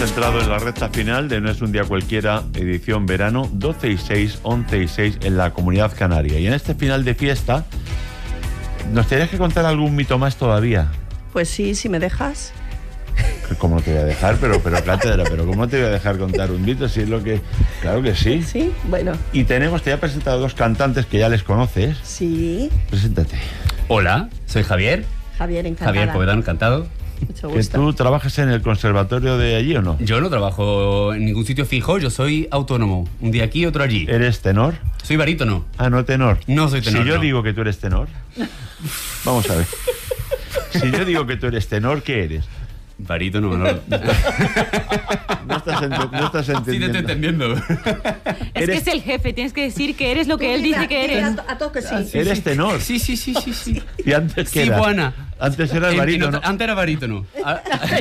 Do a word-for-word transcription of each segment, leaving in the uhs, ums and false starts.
entrado en la recta final de No es un día cualquiera, edición verano, doce y seis, once y seis en la Comunidad Canaria. Y en este final de fiesta, ¿nos tendrías que contar algún mito más todavía? Pues sí, si me dejas. ¿Cómo no te voy a dejar? Pero, pero cátedra, pero ¿cómo te voy a dejar contar un mito? Si es lo que... Claro que sí. Sí, bueno. Y tenemos, te he presentado dos cantantes que ya les conoces. Sí. Preséntate. Hola, soy Javier. Javier, encantada. Javier Povedano, encantado. Mucho ¿Que gusto. tú trabajas en el conservatorio de allí o no? Yo no trabajo en ningún sitio fijo, yo soy autónomo. Un día aquí, otro allí. ¿Eres tenor? Soy barítono. Ah, no tenor. No soy tenor, Si yo no. digo que tú eres tenor, vamos a ver. Si yo digo que tú eres tenor, ¿qué eres? Barítono, no. No estás, ent- no estás Sí, te entendiendo. estoy entendiendo. Es que es el jefe, tienes que decir que eres lo que él dice que eres. A, a toque sí. Eres tenor. Sí, sí, sí, sí, sí. ¿Y antes qué Sí, eras? buena. Antes eras En- en barítono. otra- Antes era barítono. Ah,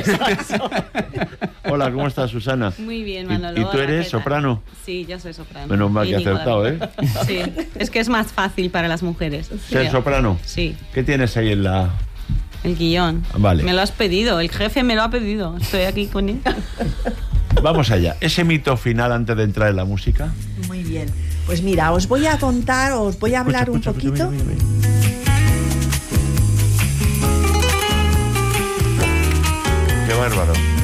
Hola, ¿cómo estás, Susana? Muy bien, ¿Y- Manolo. ¿Y, tú Hola, eres ¿qué tal? soprano? Sí, yo soy soprano. Menos mal que Y he Íñigo acertado, también. ¿eh? Sí, es que es más fácil para las mujeres. Ser Creo. soprano. Sí, ¿Qué tienes ahí en la...? el guión. Vale. Me lo has pedido, el jefe me lo ha pedido. Estoy aquí con él. Vamos allá. Ese mito final antes de entrar en la música. Muy bien. Pues mira, os voy a contar, os voy a hablar Escucha, un escucha, poquito. escucha, mira, mira, mira. Qué bárbaro.